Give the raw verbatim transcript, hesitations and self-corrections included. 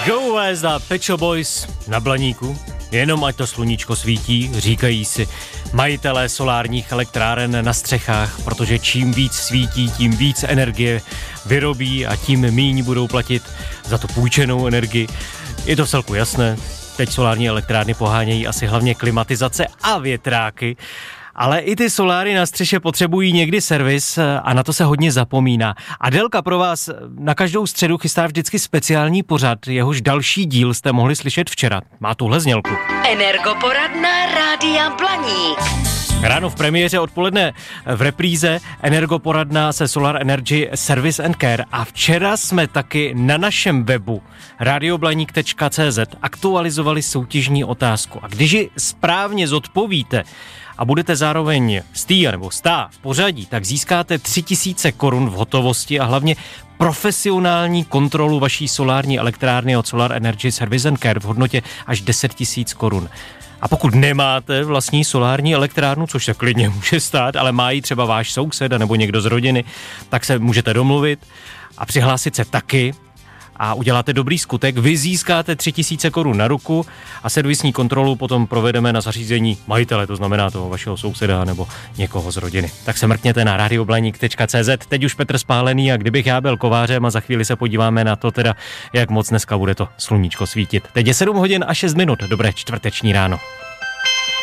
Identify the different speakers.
Speaker 1: Go West a Pet Shop Boys na Blaníku. Jenom ať to sluníčko svítí, říkají si majitelé solárních elektráren na střechách, protože čím víc svítí, tím víc energie vyrobí a tím míň budou platit za tu půjčenou energii. Je to vcelku jasné, teď solární elektrárny pohánějí asi hlavně klimatizace a větráky, ale i ty soláry na střeše potřebují někdy servis a na to se hodně zapomíná. Adélka pro vás na každou středu chystá vždycky speciální pořad, jehož další díl jste mohli slyšet včera. Má tuhle znělku.
Speaker 2: Energoporadna Rádia Blaník.
Speaker 1: Ráno v premiéře, odpoledne v repríze Energoporadna se Solar Energy Service and Care a včera jsme taky na našem webu radioblaník tečka cé zet aktualizovali soutěžní otázku. A když ji správně zodpovíte a budete zároveň stý nebo stá v pořadí, tak získáte tři tisíce korun v hotovosti a hlavně profesionální kontrolu vaší solární elektrárny od Solar Energy Service and Care v hodnotě až deset tisíc korun. A pokud nemáte vlastní solární elektrárnu, což se klidně může stát, ale má ji třeba váš soused nebo někdo z rodiny, tak se můžete domluvit a přihlásit se taky a uděláte dobrý skutek, vy získáte tři tisíce korun na ruku a servisní kontrolu potom provedeme na zařízení majitele, to znamená toho vašeho souseda nebo někoho z rodiny. Tak se mrkněte na radioblaník tečka cé zet. Teď už Petr Spálený a kdybych já byl kovářem a za chvíli se podíváme na to teda, jak moc dneska bude to sluníčko svítit. Teď je sedm hodin a šest minut, dobré čtvrteční ráno.